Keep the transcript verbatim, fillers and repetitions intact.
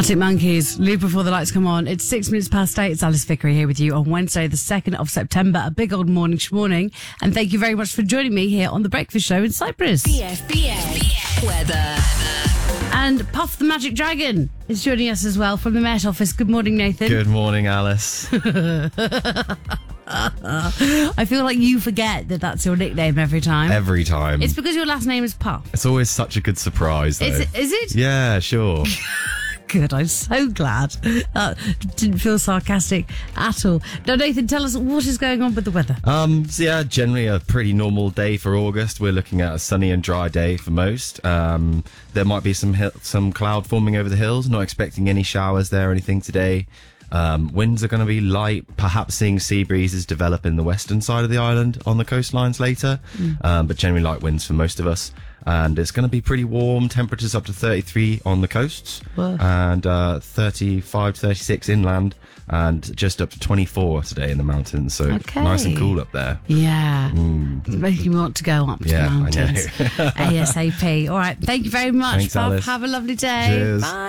Arctic Monkeys, Leave Before the Lights Come On. It's six minutes past eight. It's Alice Vickery here with you on Wednesday, the second of September. A big old morning schmorning. And thank you very much for joining me here on The Breakfast Show in Cyprus. B F B A weather. And Puff the Magic Dragon is joining us as well from the Met Office. Good morning, Nathan. Good morning, Alice. I feel like you forget that that's your nickname every time. Every time. It's because your last name is Puff. It's always such a good surprise, though. Is it? Is it? Yeah, sure. Good, I'm so glad. That didn't feel sarcastic at all. Now, Nathan, tell us what is going on with the weather. Um, so yeah, generally a pretty normal day for August. We're looking at a sunny and dry day for most. Um, there might be some hill, some cloud forming over the hills. Not expecting any showers there or anything today. Um, winds are going to be light, perhaps seeing sea breezes develop in the western side of the island on the coastlines later, mm. um, but generally light winds for most of us. And it's going to be pretty warm, temperatures up to thirty-three on the coasts, Whoa. and uh, thirty-five, thirty-six inland, and just up to twenty-four today in the mountains. So okay. Nice and cool up there. Yeah. Mm. It's making me want to go up to yeah, the mountains. I know. ASAP. All right. Thank you very much, Thanks, Bob. Alice. Have a lovely day. Cheers. Bye.